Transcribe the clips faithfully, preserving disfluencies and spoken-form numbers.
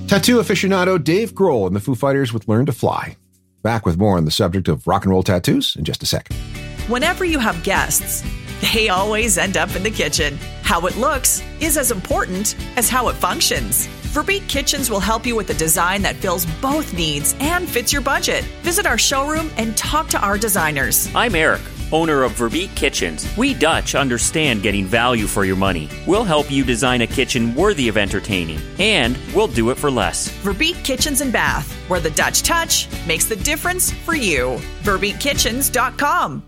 Tattoo aficionado Dave Grohl and the Foo Fighters with Learn to Fly. Back with more on the subject of rock and roll tattoos in just a second. Whenever you have guests, they always end up in the kitchen. How it looks is as important as how it functions. Verbeek Kitchens will help you with a design that fills both needs and fits your budget. Visit our showroom and talk to our designers. I'm Eric, owner of Verbeek Kitchens. We Dutch understand getting value for your money. We'll help you design a kitchen worthy of entertaining, and we'll do it for less. Verbeek Kitchens and Bath, where the Dutch touch makes the difference for you. Verbeek Kitchens dot com.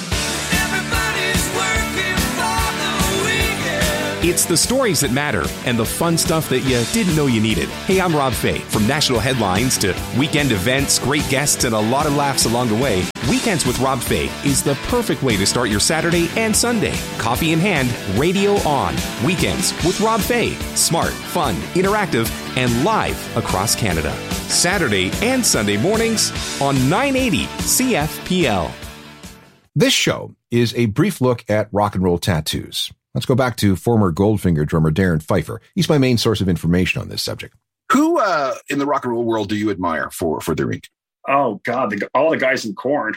It's the stories that matter and the fun stuff that you didn't know you needed. Hey, I'm Rob Fay. From national headlines to weekend events, great guests, and a lot of laughs along the way, Weekends with Rob Fay is the perfect way to start your Saturday and Sunday. Coffee in hand, radio on. Weekends with Rob Fay. Smart, fun, interactive, and live across Canada. Saturday and Sunday mornings on nine eighty C F P L. This show is a brief look at rock and roll tattoos. Let's go back to former Goldfinger drummer Darren Pfeiffer. He's my main source of information on this subject. Who uh, in the rock and roll world do you admire for, for their ink? Oh, God, the, all the guys in Korn.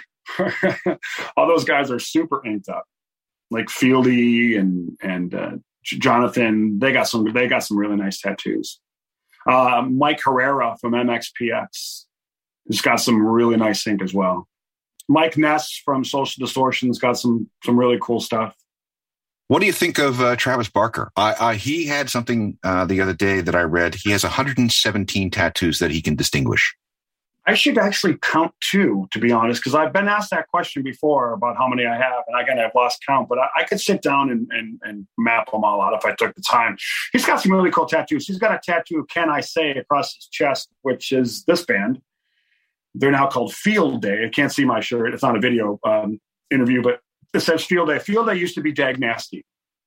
All those guys are super inked up. Like Fieldy and and uh, Jonathan, they got some they got some really nice tattoos. Uh, Mike Herrera from M X P X has got some really nice ink as well. Mike Ness from Social Distortion's got some some really cool stuff. What do you think of uh, Travis Barker? Uh, uh, he had something uh, the other day that I read. He has one hundred seventeen tattoos that he can distinguish. I should actually count two, to be honest, because I've been asked that question before about how many I have, and again, I've lost count, but I, I could sit down and, and, and map them all out if I took the time. He's got some really cool tattoos. He's got a tattoo, Can I Say, across his chest, which is this band. They're now called Field Day. I can't see my shirt. It's not a video um, interview, but it says Field Day. Field Day used to be Dag Nasty,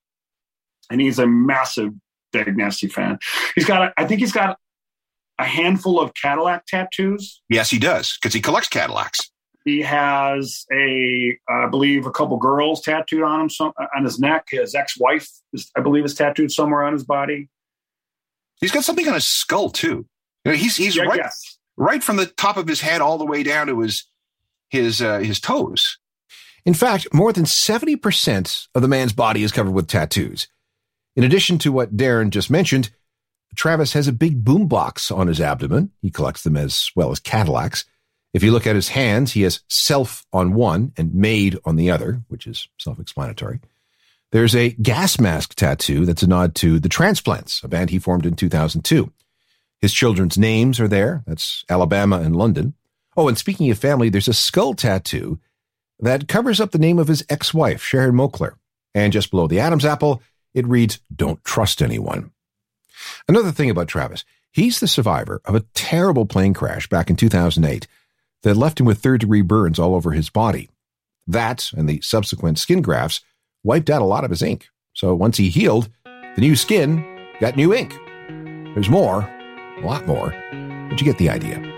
and he's a massive Dag Nasty fan. He's got, a, I think he's got a handful of Cadillac tattoos. Yes, he does, because he collects Cadillacs. He has a, I believe, a couple girls tattooed on him, some, on his neck. His ex-wife, is, I believe, is tattooed somewhere on his body. He's got something on his skull too. You know, he's he's yeah, right, yes. right from the top of his head all the way down to his his uh, his toes. In fact, more than seventy percent of the man's body is covered with tattoos. In addition to what Darren just mentioned, Travis has a big boombox on his abdomen. He collects them as well as Cadillacs. If you look at his hands, he has self on one and made on the other, which is self-explanatory. There's a gas mask tattoo that's a nod to The Transplants, a band he formed in two thousand two. His children's names are there. That's Alabama and London. Oh, and speaking of family, there's a skull tattoo that covers up the name of his ex-wife, Sharon Mokler. And just below the Adam's apple, it reads, "Don't trust anyone." Another thing about Travis, he's the survivor of a terrible plane crash back in two thousand eight that left him with third-degree burns all over his body. That and the subsequent skin grafts wiped out a lot of his ink. So once he healed, the new skin got new ink. There's more, a lot more, but you get the idea.